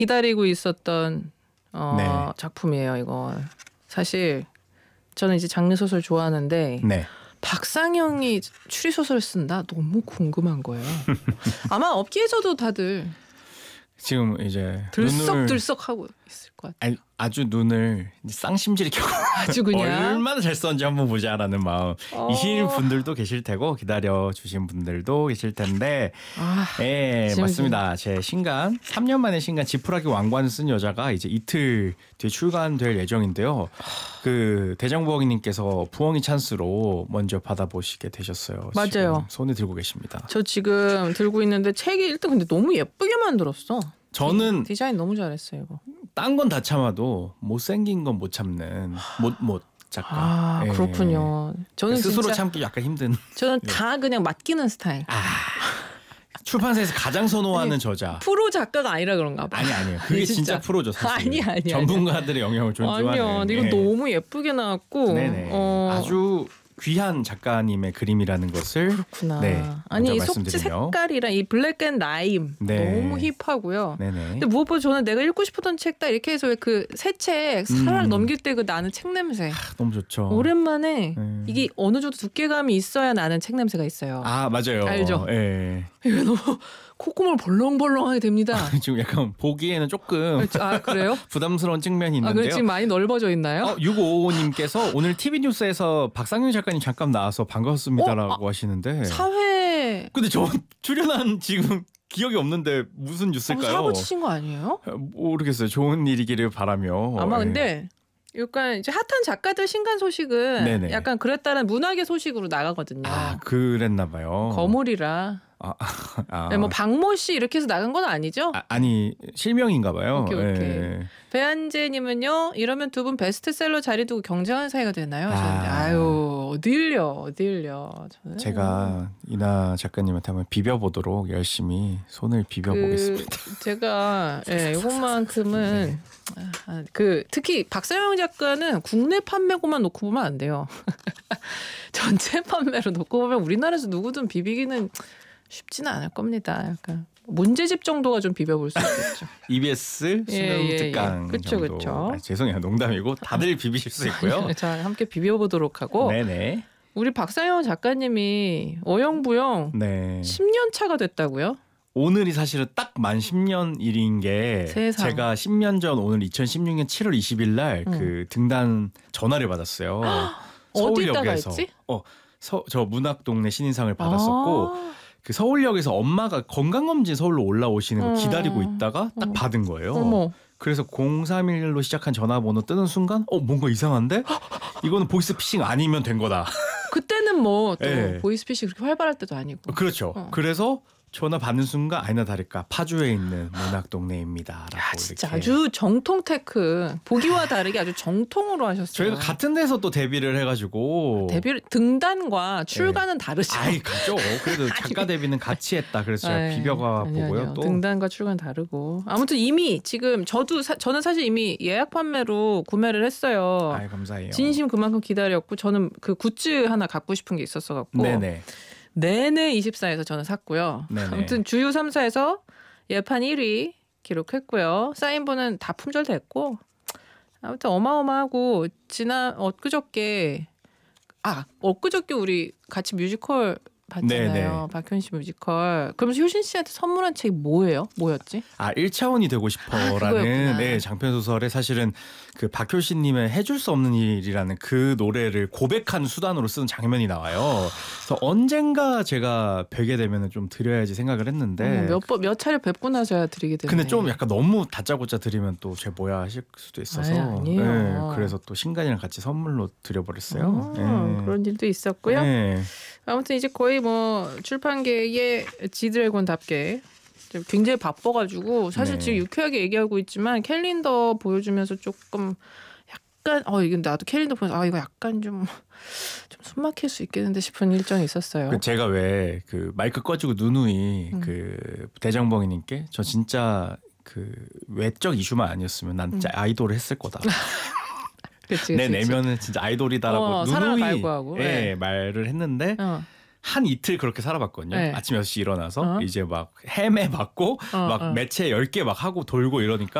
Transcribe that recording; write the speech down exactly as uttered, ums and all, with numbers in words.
기다리고 있었던 어, 네. 작품이에요. 이거 사실 저는 이제 장르 소설 좋아하는데 네. 박상영이 추리 소설을 쓴다? 너무 궁금한 거예요. 아마 업계에서도 다들 지금 이제 들썩들썩 하고 있을 것 같아요. 아니, 아주 눈을 쌍심지를 켜고 아주 그냥 얼마나 잘 썼는지 한번 보자라는 마음 어... 이신 분들도 계실 테고 기다려 주신 분들도 계실 텐데 아, 네 지금... 맞습니다. 제 신간 삼 년 만에 신간 지푸라기 왕관을 쓴 여자가 이제 이틀 뒤에 출간될 예정인데요. 그 대장부엉이님께서 부엉이 찬스로 먼저 받아보시게 되셨어요. 맞아요. 손에 들고 계십니다. 저 지금 들고 있는데 책이 일단 근데 너무 예쁘게 만들었어. 저는 디, 디자인 너무 잘했어요 이거. 딴 건 다 참아도 못생긴 건 못 참는 못못 작가. 아 예. 그렇군요. 저는 스스로 진짜, 참기 약간 힘든. 저는 다 그냥 맡기는 스타일. 아, 출판사에서 가장 선호하는 아니, 저자. 프로 작가가 아니라 그런가 봐. 아니 아니에요. 그게 진짜, 진짜 프로죠 사실. 아니 아니. 전문가들의 영향을 존중하는. 아니요. 근데 이거 예. 너무 예쁘게 나왔고. 네네. 어... 아주 귀한 작가님의 그림이라는 것을 그렇구나. 네, 아니 이 속지 색깔이랑 이 블랙 앤 라임 네. 너무 힙하고요. 네네. 근데 무엇보다 저는 내가 읽고 싶었던 책 딱 이렇게 해서 그 새 책 사랑 음. 넘길 때 그 나는 책 냄새. 아, 너무 좋죠. 오랜만에 네. 이게 어느 정도 두께감이 있어야 나는 책 냄새가 있어요. 아 맞아요. 알죠? 예. 이거 너무 콧구멍을 벌렁벌렁하게 됩니다. 지금 약간 보기에는 조금 아 그래요? 부담스러운 측면이 아, 있는데요. 그래 지금 많이 넓어져 있나요? 어, 육오오오님께서 오늘 티비 뉴스에서 박상윤 작가님 잠깐 나와서 반갑습니다라고 어? 아, 하시는데. 사회. 근데 저 출연한 지금 기억이 없는데 무슨 뉴스일까요? 어, 사고 치신 거 아니에요? 모르겠어요. 좋은 일이기를 바라며. 아마 예. 근데 약간 이제 핫한 작가들 신간 소식은 네네. 약간 그랬다는 문학의 소식으로 나가거든요. 아 그랬나 봐요. 거물이라. 아, 아. 네, 뭐 박모 씨 이렇게 해서 나간 건 아니죠? 아, 아니 실명인가 봐요. 오케이 오케이. 예. 배한재님은요. 이러면 두 분 베스트셀러 자리 두고 경쟁하는 사이가 되나요? 아. 저는, 아유 어딜려 어딜려. 저는 제가 이나 작가님한테 한번 비벼보도록 열심히 손을 비벼보겠습니다. 그 제가 예, 이것만큼은 네. 아, 그 특히 박사영 작가는 국내 판매고만 놓고 보면 안 돼요. 전체 판매로 놓고 보면 우리나라에서 누구든 비비기는 쉽지는 않을 겁니다. 약간 문제집 정도가 좀 비벼볼 수 있겠죠. 이비에스 수능 예, 예, 특강 예. 그쵸, 정도. 그쵸. 아, 죄송해요. 농담이고 다들 비비실 수 있고요. 자, 함께 비벼보도록 하고 네네. 우리 박상영 작가님이 어영부영 네. 십 년 차가 됐다고요? 오늘이 사실은 딱 만 십 년 일인 게 세상. 제가 십 년 전 오늘 이천십육 년 칠월 이십일 날 그 응. 등단 전화를 받았어요. 어디다가 서울역에서. 했지? 어, 서, 저 문학동네 신인상을 받았었고 아. 그 서울역에서 엄마가 건강검진 서울로 올라오시는 거 어. 기다리고 있다가 딱 어. 받은 거예요. 어머. 그래서 공삼일로 시작한 전화번호 뜨는 순간 어 뭔가 이상한데? 이거는 보이스피싱 아니면 된 거다. 그때는 뭐 또 예. 보이스피싱 그렇게 활발할 때도 아니고. 그렇죠. 어. 그래서 전화 받는 순간 아니나 다를까 파주에 있는 문학동네입니다라고 야, 진짜 이렇게. 아주 정통 테크 보기와 다르게 아주 정통으로 하셨어요. 저희가 같은 데서 또 데뷔를 해가지고 데뷔 등단과 출간은 다르죠. 아이 가죠. 그래도 작가 데뷔는 같이 했다. 그래서 제가 아이, 비벼가 아니요, 보고요. 아니요. 또 등단과 출간 다르고 아무튼 이미 지금 저도 사, 저는 사실 이미 예약 판매로 구매를 했어요. 아이 감사해요. 진심 그만큼 기다렸고 저는 그 굿즈 하나 갖고 싶은 게 있었어 갖고 네네. 내내 이십사에서 저는 샀고요. 네네. 아무튼 주유 삼 사에서 예판 일 위 기록했고요. 사인본은 다 품절됐고 아무튼 어마어마하고 지난 엊그저께 아 엊그저께 우리 같이 뮤지컬 봤잖아요. 네네. 박효신 씨 뮤지컬. 그러면서 효신 씨한테 선물한 책이 뭐예요? 뭐였지? 아 일 차원이 되고 아, 싶어라는 그거였구나. 네, 장편 소설에 사실은 그 박효신님의 해줄 수 없는 일이라는 그 노래를 고백한 수단으로 쓰는 장면이 나와요. 그래서 언젠가 제가 뵈게 되면 좀 드려야지 생각을 했는데 몇 번 몇 차례 뵙고 나서야 드리게 되네. 근데 좀 약간 너무 다짜고짜 드리면 또 제 뭐야 하실 수도 있어서 아이, 아니에요. 네, 그래서 또 신간이랑 같이 선물로 드려버렸어요. 아, 네. 그런 일도 있었고요. 네. 아무튼 이제 거의 뭐 출판계의 지드래곤답게 좀 굉장히 바빠가지고 사실 네. 지금 유쾌하게 얘기하고 있지만 캘린더 보여주면서 조금 약간 어 이건 나도 캘린더 보면서 아 이거 약간 좀 좀 숨막힐 수 있겠는데 싶은 일정이 있었어요. 그 제가 왜 그 마이크 꺼지고 누누이 음. 그 대장봉이님께 저 진짜 그 외적 이슈만 아니었으면 난 진짜 음. 아이돌을 했을 거다. 그치, 내 그치, 그치. 내면은 진짜 아이돌이다라고 어, 사랑을 누누이 갈구하고. 예, 네. 말을 했는데 어. 한 이틀 그렇게 살아봤거든요. 네. 아침 여섯 시 일어나서 어. 이제 막 헤매봤고 어, 막 어. 매체 열 개 막 하고 돌고 이러니까